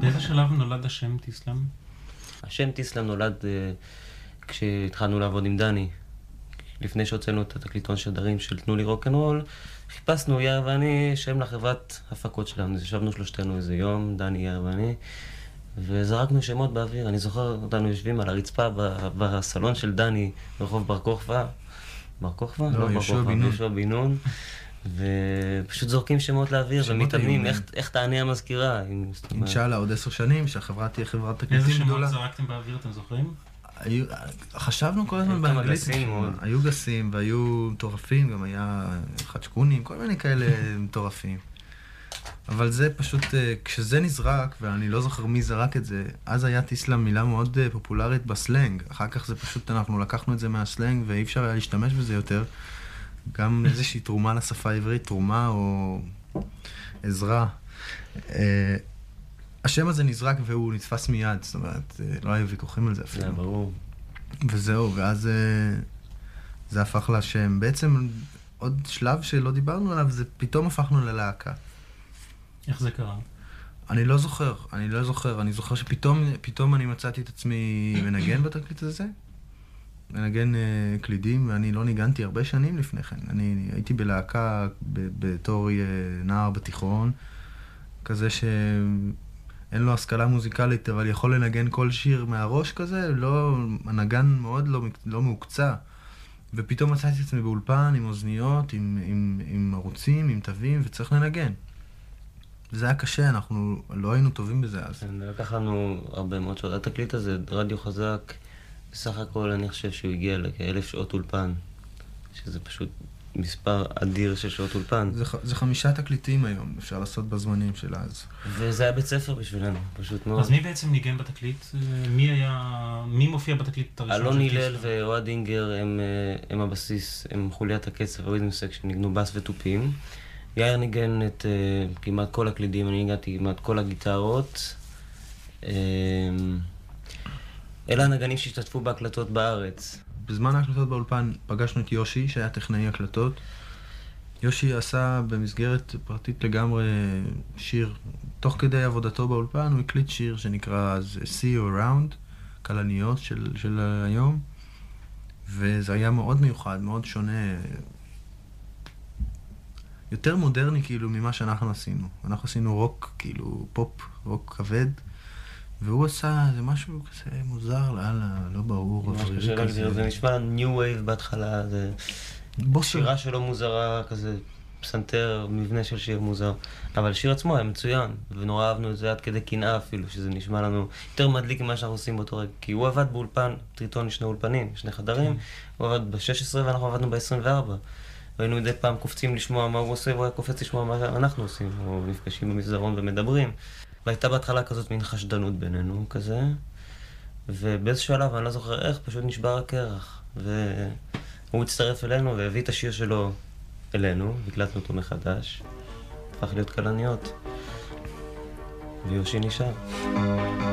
באיזה שלב נולד השם טיסלאם? השם טיסלאם נולד כשהתחלנו לעבוד עם דני. לפני שהוצאנו את התקליטון שדרים של תנו לי רוק'נ'רול, חיפשנו יאיר ואני שם לחברת הפקות שלנו. ישבנו שלושתנו איזה יום, דני, יאיר ואני, וזרקנו שמות באוויר. אני זוכר אותנו יושבים על הרצפה בסלון של דני ברחוב בר כוכבא. בר כוכבא? לא, יהושע בן נון. יהושע בן נון. ופשוט זורקים שמות לאוויר ומתאמנים איך תענה המזכירה. אינשאללה, עוד 10 שנים שהחברה תהיה חברת תקליטים איזה גדולה. שמות זרקתם באוויר, אתם זוכרים? חשבנו כל הזמן באנגלית, היו גסים והיו מטורפים, גם היה חדשקונים, כל מיני כאלה מטורפים. אבל זה פשוט, כשזה נזרק, ואני לא זוכר מי זרק את זה, אז היה טיסלאם מילה מאוד פופולרית בסלנג. אחר כך זה פשוט, אנחנו לקחנו את זה מהסלנג, ואי אפשר היה להשתמש בזה יותר. גם איזושהי תרומה לשפה העברית, תרומה או עזרה. השם הזה נזרק והוא נתפס מיד, זאת אומרת, לא היו ויכוחים על זה אפילו. זה ברור. וזהו, ואז זה הפך לשם. בעצם עוד שלב שלא דיברנו עליו, זה פתאום הפכנו ללהקה. איך זה קרה? אני לא זוכר. אני זוכר שפתאום אני מצאתי את עצמי מנגן בתקליט הזה. מנגן קלידים, ואני לא ניגנתי הרבה שנים לפני כן. אני הייתי בלהקה בתור נער בתיכון, כזה אין לו השכלה מוזיקלית, אבל יכול לנגן כל שיר מהראש כזה, הנגן מאוד לא מעוקצה. ופתאום מצאתי את עצמי באולפן עם אוזניות, עם ערוצים, עם תווים, וצריך לנגן. וזה היה קשה, אנחנו לא היינו טובים בזה אז. לקח לנו הרבה מאוד שעות. התקליט הזה, רדיו חזק, בסך הכל אני חושב שהוא הגיע לכ1,000 שעות אולפן, שזה פשוט מספר אדיר של שעות אולפן. זה 5 תקליטים היום, אפשר לעשות בזמנים של אז. וזה היה בית ספר בשבילנו, פשוט מאוד. אז מי בעצם ניגן בתקליט? מי מופיע בתקליט הראשון? אלון הלל ואוהד אינגר הם הבסיס, הם חוליית הקצב, הריתם סקשן, ניגנו בס ותופים. יאיר ניגן את כמעט כל הקלידים, אני ניגנתי כמעט כל הגיטרות. אלה הנגנים שהשתתפו בהקלטות בארץ. בזמן ההקלטות באולפן פגשנו את יושי, שהיה טכנאי הקלטות. יושי עשה במסגרת פרטית לגמרי שיר. תוך כדי עבודתו באולפן הוא הקליט שיר שנקרא See You Around, כלניות של היום. וזה היה מאוד מיוחד, מאוד שונה. יותר מודרני כאילו ממה שאנחנו עשינו. אנחנו עשינו רוק, כאילו פופ, רוק כבד. והוא עשה איזה משהו כזה מוזר, לא ברור. זה נשמע ניו וייב בהתחלה, זה שירה שלו מוזרה, כזה פסנתר, מבנה של שיר מוזר. אבל השיר עצמו היה מצוין, ונורא אהבנו את זה עד כדי קנאה אפילו, שזה נשמע לנו יותר מדליק ממה שאנחנו עושים באותו רגע. כי הוא עבד באולפן, טריטון 2 אולפנים, 2 חדרים, הוא עבד ב-16 ואנחנו עבדנו ב-24. והיינו מדי פעם קופצים לשמוע מה הוא עושה, והוא היה קופץ לשמוע מה אנחנו עושים, או נפגשים במסדרון ומדברים. והייתה בהתחלה כזאת מין חשדנות בינינו כזה, ובאיזשהו שלב, אני לא זוכר איך, פשוט נשבר הקרח. והוא הצטרף אלינו והביא את השיר שלו אלינו, והקלטנו אותו מחדש, הפך להיות כלניות, ויושי נשאר.